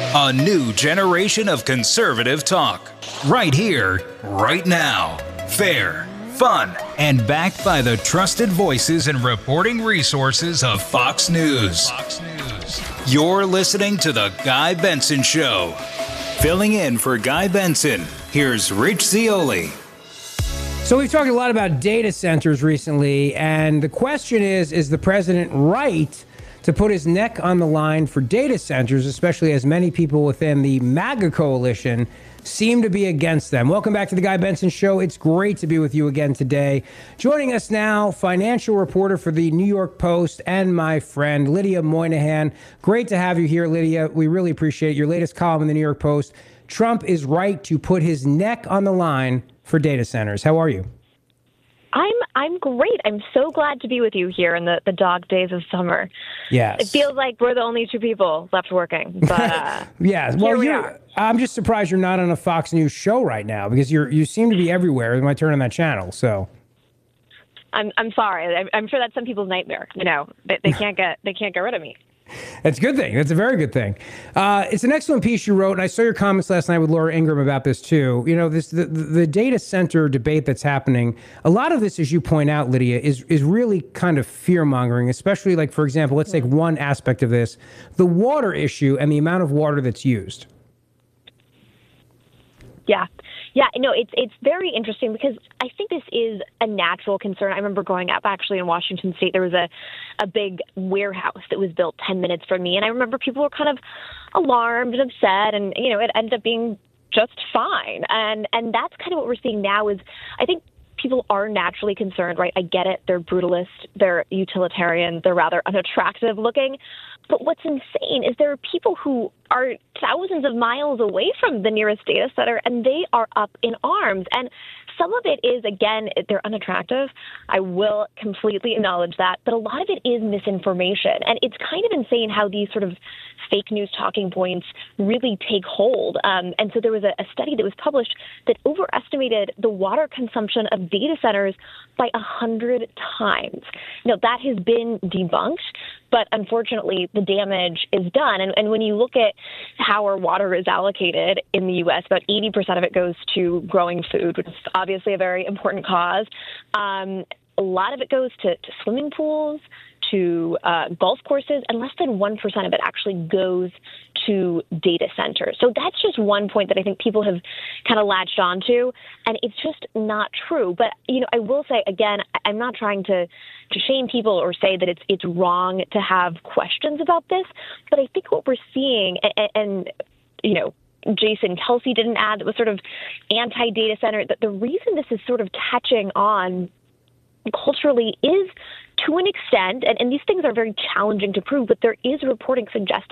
A new generation of conservative talk. Right here, right now. Fair, fun, and backed by the trusted voices and reporting resources of Fox News. You're listening to The Guy Benson Show. Filling in for Guy Benson, here's Rich Zeoli. So we've talked a lot about data centers recently, and the question is the president right to put his neck on the line for data centers, especially as many people within the MAGA coalition seem to be against them? Welcome back to the Guy Benson Show. It's great to be with you again today. Joining us now, financial reporter for the New York Post and my friend Lydia Moynihan. Great to have you here, Lydia. We really appreciate your latest column in the New York Post. Trump is right to put his neck on the line for data centers. How are you? I'm great. I'm so glad to be with you here in the dog days of summer. Yes. It feels like we're the only two people left working. But yeah. Well, I'm just surprised you're not on a Fox News show right now because you seem to be everywhere when I turn on that channel. So I'm sorry. I'm sure that's some people's nightmare. You know, they can't get rid of me. That's a good thing. That's a very good thing. It's an excellent piece you wrote, and I saw your comments last night with Laura Ingraham about this too. You know, the data center debate that's happening. A lot of this, as you point out, Lydia, is really kind of fear mongering. Especially, like, for example, let's take one aspect of this: the water issue and the amount of water that's used. Yeah, no, it's very interesting because I think this is a natural concern. I remember growing up actually in Washington State, there was a big warehouse that was built 10 minutes from me. And I remember people were kind of alarmed and upset, and, you know, it ended up being just fine. And that's kind of what we're seeing now is I think people are naturally concerned, right? I get it. They're brutalist. They're utilitarian. They're rather unattractive looking. But what's insane is there are people who are thousands of miles away from the nearest data center, and they are up in arms. And some of it is, again, they're unattractive. I will completely acknowledge that. But a lot of it is misinformation. And it's kind of insane how these sort of fake news talking points really take hold. And so there was a study that was published that overestimated the water consumption of data centers by 100 times. You know, that has been debunked. But unfortunately, the damage is done. And when you look at how our water is allocated in the U.S., about 80% of it goes to growing food, which is obviously a very important cause. A lot of it goes to swimming pools, to golf courses, and less than 1% of it actually goes to data centers. So that's just one point that I think people have kind of latched onto, and it's just not true. But, you know, I will say, again, I'm not trying to shame people or say that it's wrong to have questions about this, but I think what we're seeing, and you know, Jason Kelsey did an ad that was sort of anti-data center, that the reason this is sort of catching on culturally is to an extent, and these things are very challenging to prove, but there is reporting suggesting